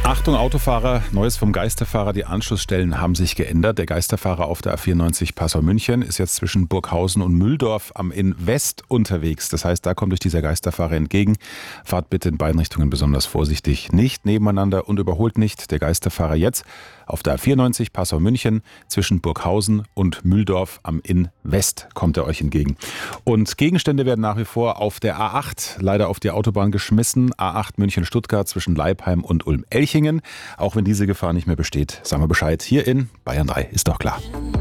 Achtung Autofahrer, Neues vom Geisterfahrer. Die Anschlussstellen haben sich geändert. Der Geisterfahrer auf der A94 Passau-München ist jetzt zwischen Burghausen und Mühldorf am Inn West unterwegs. Das heißt, da kommt euch dieser Geisterfahrer entgegen. Fahrt bitte in beiden Richtungen besonders vorsichtig. Nicht nebeneinander und überholt nicht. Der Geisterfahrer jetzt auf der A94 Passau-München zwischen Burghausen und Mühldorf am Inn West kommt er euch entgegen. Und Gegenstände werden nach wie vor auf der A8 leider auf die Autobahn geschmissen. A8 München-Stuttgart zwischen Leipheim und Ulm-Elchingen. Auch wenn diese Gefahr nicht mehr besteht, sagen wir Bescheid. Hier in Bayern 3, ist doch klar.